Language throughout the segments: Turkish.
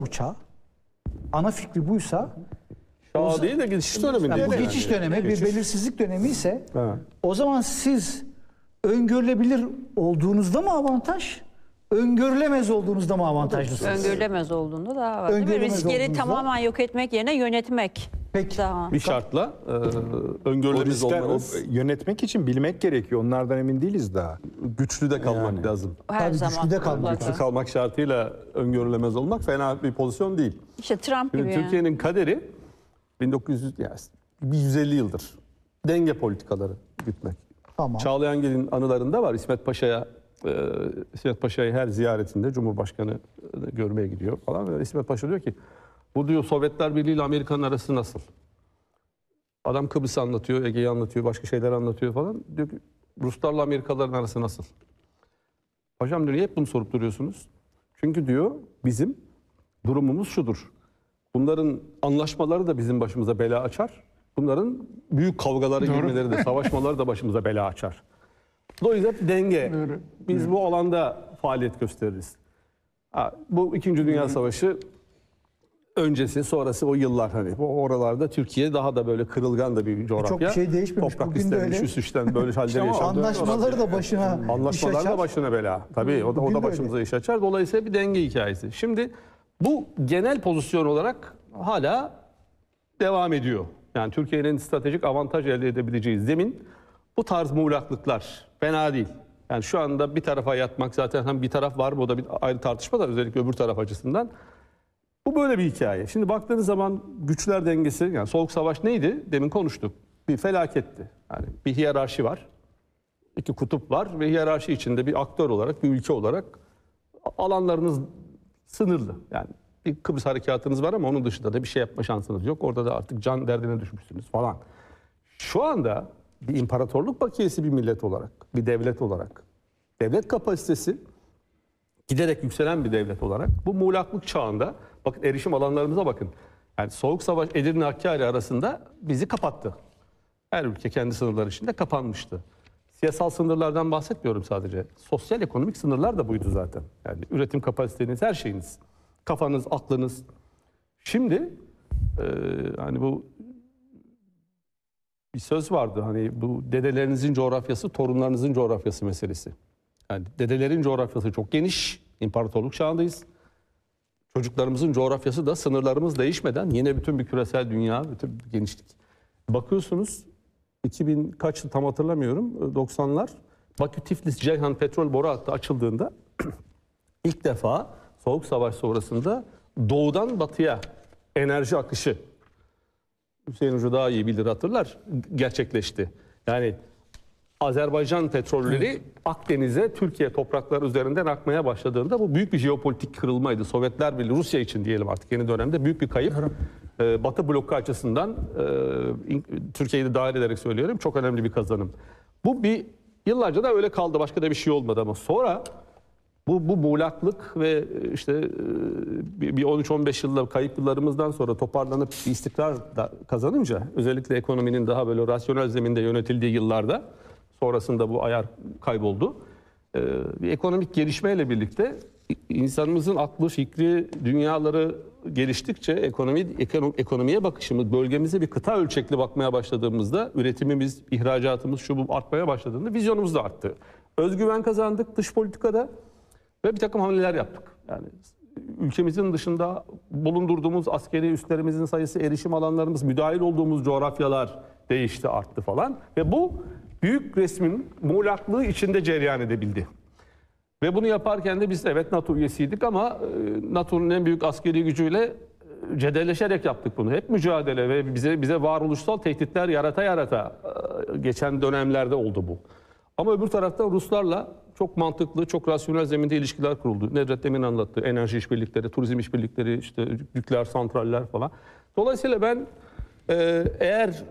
bu çağ. Ana fikri buysa Çağ değil de geçiş döneminde. yani bu geçiş dönemi bir belirsizlik dönemi ise Ha. o zaman siz öngörülebilir olduğunuzda mı avantaj, öngörülemez olduğunuzda mı avantajlısınız? Öngörülemez olduğunda daha var. Değil mi? Öngörülemez Riskleri olduğunuzda- tamamen yok etmek yerine yönetmek. Peki. Daha. Bir şartla O öngörülebilir riskler olmanız, yönetmek için bilmek gerekiyor. Onlardan emin değiliz daha. güçlü de kalmak lazım. Her Tabii zaman. güçlü de kalmak mutlaka. Güçlü kalmak şartıyla öngörülemez olmak fena bir pozisyon değil. İşte Trump Şimdi gibi yani. Türkiye'nin kaderi 1900 yani 150 yıldır denge politikaları gütmek. Tamam. Çağlayangil'in anılarında var. İsmet Paşa'yı her ziyaretinde Cumhurbaşkanı görmeye gidiyor falan. Ve İsmet Paşa diyor ki bu diyor Sovyetler Birliği ile Amerika'nın arası nasıl? Adam Kıbrıs'ı anlatıyor, Ege'yi anlatıyor, başka şeyler anlatıyor falan. Diyor ki Ruslarla Amerikalıların arası nasıl? Paşam diyor niye hep bunu sorup duruyorsunuz? Çünkü diyor bizim durumumuz şudur. Bunların anlaşmaları da bizim başımıza bela açar. Bunların büyük kavgalara girmeleri de, savaşmaları da başımıza bela açar. Dolayısıyla denge. Biz bu alanda faaliyet gösteririz. Bu İkinci Dünya Savaşı öncesi, sonrası o yıllar hani. Bu oralarda Türkiye daha da böyle kırılgan da bir coğrafya. Çok bir şey değişmemiş. Toprak Bugün de istenmiş, öyle. üst üstten böyle halleri ama yaşandı. Anlaşmaları da başına iş Anlaşmalar açar. da başına bela. Tabii o Bugün da de başımıza iş açar. Dolayısıyla bir denge hikayesi. Şimdi bu genel pozisyon olarak hala devam ediyor. Yani Türkiye'nin stratejik avantaj elde edebileceği zemin bu tarz muğlaklıklar fena değil. Yani şu anda bir tarafa yatmak zaten hem bir taraf var mı o da bir ayrı tartışma da özellikle öbür taraf açısından. Bu böyle bir hikaye. Şimdi baktığınız zaman güçler dengesi yani Soğuk Savaş neydi? Demin konuştuk. Bir felaketti. Yani bir hiyerarşi var. İki kutup var ve hiyerarşi içinde bir aktör olarak, bir ülke olarak alanlarınız sınırlı. Yani bir Kıbrıs harekatınız var ama onun dışında da bir şey yapma şansınız yok. Orada da artık can derdine düşmüşsünüz falan. Şu anda bir imparatorluk bakiyesi bir millet olarak, bir devlet olarak, devlet kapasitesi giderek yükselen bir devlet olarak bu muğlaklık çağında bakın erişim alanlarımıza bakın. Yani Soğuk Savaş Edirne Hakkari arasında bizi kapattı. Her ülke kendi sınırları içinde kapanmıştı. Siyasal sınırlardan bahsetmiyorum sadece. Sosyal ekonomik sınırlar da buydu zaten. Yani üretim kapasiteniz, her şeyiniz. Kafanız, aklınız. Şimdi hani bu bir söz vardı hani bu dedelerinizin coğrafyası, torunlarınızın coğrafyası meselesi. Yani dedelerin coğrafyası çok geniş. İmparatorluk çağındayız. Çocuklarımızın coğrafyası da sınırlarımız değişmeden yine bütün bir küresel dünya, bütün bir genişlik. Bakıyorsunuz 2000 kaçtı tam hatırlamıyorum 90'lar Bakü Tiflis Ceyhan petrol boru hattı açıldığında ilk defa Soğuk Savaş sonrasında doğudan batıya enerji akışı Hüseyin Hoca daha iyi bilir hatırlar gerçekleşti. Yani Azerbaycan petrolleri Akdeniz'e Türkiye toprakları üzerinden akmaya başladığında bu büyük bir jeopolitik kırılmaydı. Sovyetler Birliği Rusya için diyelim artık yeni dönemde büyük bir kayıp. Batı bloku açısından Türkiye'yi de dahil ederek söylüyorum çok önemli bir kazanım. Bu bir yıllarca da öyle kaldı başka da bir şey olmadı ama sonra bu muğlaklık ve işte bir 13-15 yılda kayıp yıllarımızdan sonra toparlanıp bir istikrar da kazanınca özellikle ekonominin daha böyle rasyonel zeminde yönetildiği yıllarda sonrasında bu ayar kayboldu. Bir ekonomik gelişmeyle birlikte insanımızın aklı, fikri, dünyaları geliştikçe ekonomiye bakışımız, bölgemize bir kıta ölçekli bakmaya başladığımızda üretimimiz, ihracatımız şu bu artmaya başladığında vizyonumuz da arttı. Özgüven kazandık dış politikada ve bir takım hamleler yaptık. Yani ülkemizin dışında bulundurduğumuz askeri üslerimizin sayısı, erişim alanlarımız, müdahil olduğumuz coğrafyalar değişti, arttı falan. Ve bu büyük resmin muğlaklığı içinde cereyan edebildi. Ve bunu yaparken de biz evet NATO üyesiydik ama NATO'nun en büyük askeri gücüyle cebelleşerek yaptık bunu. Hep mücadele ve bize varoluşsal tehditler yarata geçen dönemlerde oldu bu. Ama öbür taraftan Ruslarla çok mantıklı, çok rasyonel zeminde ilişkiler kuruldu. Nedret Demin anlattı. Enerji işbirlikleri, turizm işbirlikleri, işte nükleer santraller falan. Dolayısıyla ben eğer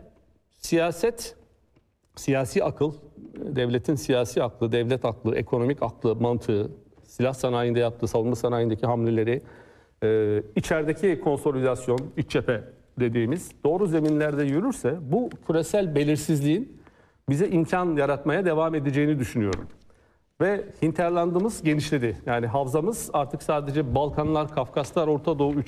siyasi akıl, devletin siyasi aklı, devlet aklı, ekonomik aklı, mantığı, silah sanayinde yaptığı, savunma sanayindeki hamleleri, içerideki konsolidasyon, iç cephe dediğimiz doğru zeminlerde yürürse bu küresel belirsizliğin bize imkan yaratmaya devam edeceğini düşünüyorum. Ve hinterlandımız genişledi. Yani havzamız artık sadece Balkanlar, Kafkaslar, Orta Doğu